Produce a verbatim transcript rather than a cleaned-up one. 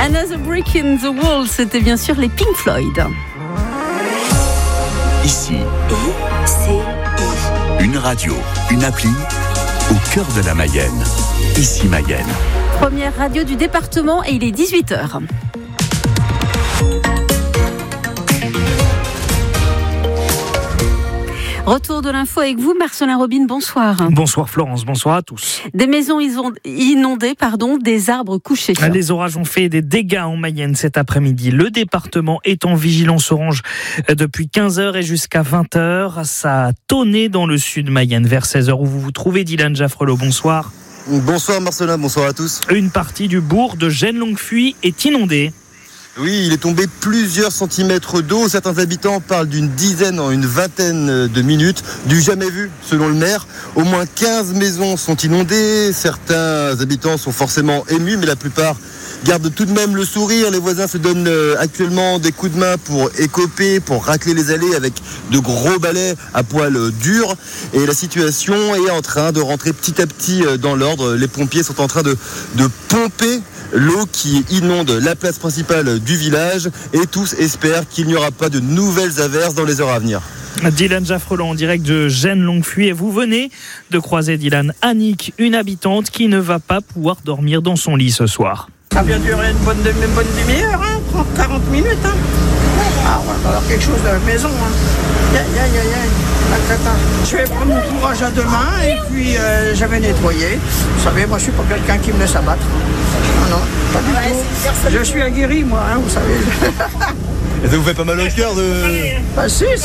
Another Brick in the Wall, c'était bien sûr les Pink Floyd. Ici, I C I. une radio, une appli, au cœur de la Mayenne. Ici Mayenne. Première radio du département et il est dix-huit heures. Retour de l'info avec vous, Marcelin Robin, bonsoir. Bonsoir Florence, bonsoir à tous. Des maisons inondées, pardon, des arbres couchés. Les orages ont fait des dégâts en Mayenne cet après-midi. Le département est en vigilance orange depuis quinze heures et jusqu'à vingt heures. Ça a tonné dans le sud Mayenne vers seize heures où vous vous trouvez. Dylan Jaffrelot, bonsoir. Bonsoir Marcelin, bonsoir à tous. Une partie du bourg de Gênes-Longuefuy est inondée. Oui, il est tombé plusieurs centimètres d'eau. Certains habitants parlent d'une dizaine en une vingtaine de minutes. Du jamais vu, selon le maire. Au moins quinze maisons sont inondées. Certains habitants sont forcément émus, mais la plupart gardent tout de même le sourire. Les voisins se donnent actuellement des coups de main pour écoper, pour racler les allées avec de gros balais à poil dur. Et la situation est en train de rentrer petit à petit dans l'ordre. Les pompiers sont en train de, de pomper l'eau qui inonde la place principale du village et tous espèrent qu'il n'y aura pas de nouvelles averses dans les heures à venir. Dylan Jaffrelot en direct de Gênes-Longuefuy et vous venez de croiser Dylan Annick, une habitante qui ne va pas pouvoir dormir dans son lit ce soir. Ça a bien duré une bonne, demi- une bonne demi-heure, hein, trente à quarante minutes. Hein. Ah, on va avoir quelque chose de la maison. Hein. Aïe, aïe, aïe, aïe, la cata. Je vais prendre mon courage à deux mains et puis euh, j'avais nettoyé. Vous savez, moi je suis pas quelqu'un qui me laisse abattre. Non, non, pas du ouais, tout. Je suis aguerri, moi, hein, vous savez. Et ça vous fait pas mal au cœur de... Bah si,